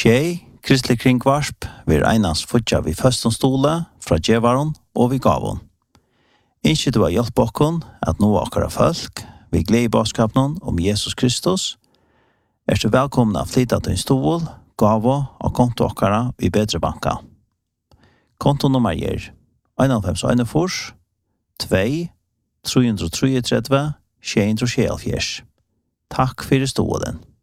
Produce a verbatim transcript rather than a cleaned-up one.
Tjej, kristelig kringvarsp, vi einans futja vi først stole fra djevaren og vi gavon. Innskje du har hjelp okkon at nå akkara folk, vi gleder i baskapen om Jesus Kristus, er du velkomna å flytta til en stol, gavo og konto akkara vi bedre banka. Kontonummer er en fem en fors, to, tre tre tre, sju tre sju. Takk for stolen.